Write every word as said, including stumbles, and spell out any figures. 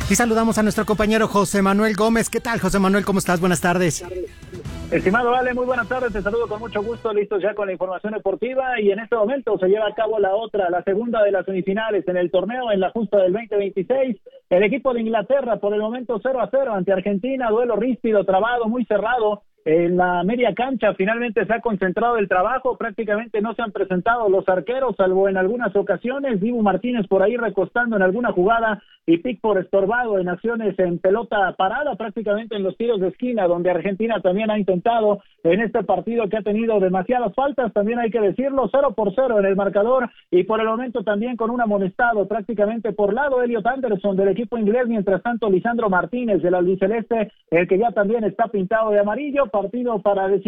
Y saludamos a nuestro compañero José Manuel Gómez. ¿Qué tal, José Manuel? ¿Cómo estás? Buenas tardes. Estimado Ale, muy buenas tardes, te saludo con mucho gusto, listos ya con la información deportiva, y en este momento se lleva a cabo la otra, la segunda de las semifinales en el torneo, en la justa del veinte veintiséis. El equipo de Inglaterra por el momento cero a cero ante Argentina, duelo ríspido, trabado, muy cerrado. En la media cancha finalmente se ha concentrado el trabajo, prácticamente no se han presentado los arqueros, salvo en algunas ocasiones, Dibu Martínez por ahí recostando en alguna jugada y Pickford estorbado en acciones en pelota parada, prácticamente en los tiros de esquina, donde Argentina también ha intentado en este partido que ha tenido demasiadas faltas, también hay que decirlo, cero por cero en el marcador, y por el momento también con un amonestado prácticamente por lado Elliot Anderson del equipo inglés, mientras tanto Lisandro Martínez del albiceleste, el que ya también está pintado de amarillo. Partido para decidir